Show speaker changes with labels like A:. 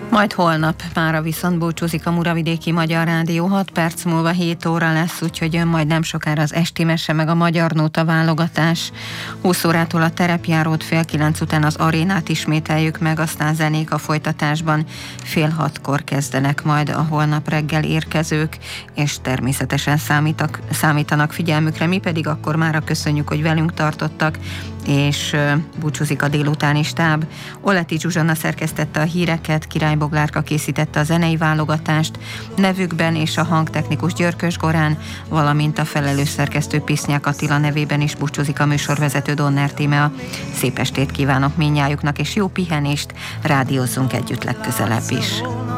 A: Majd holnap mára viszont búcsúzik a Muravidéki Magyar Rádió, 6 perc múlva 7 óra lesz, úgyhogy jön majd nem sokára az esti mese meg a Magyar Nóta válogatás. 20 órától a terepjárót, 8:30 után az arénát ismételjük meg, aztán zenék a folytatásban. 5:30 kezdenek majd a holnap reggel érkezők, és természetesen számítanak figyelmükre, mi pedig akkor mára köszönjük, hogy velünk tartottak, és búcsúzik a délutáni stáb. Oleti Zsuzsanna szerkesztette a híreket, Király Boglárka készítette a zenei válogatást, nevükben és a hangtechnikus Györkös Gorán, valamint a felelős szerkesztő Pisznyák Attila nevében is búcsúzik a műsorvezető Donner Tímea. Szép estét kívánok mindnyájuknak, és jó pihenést, rádiózzunk együtt legközelebb is.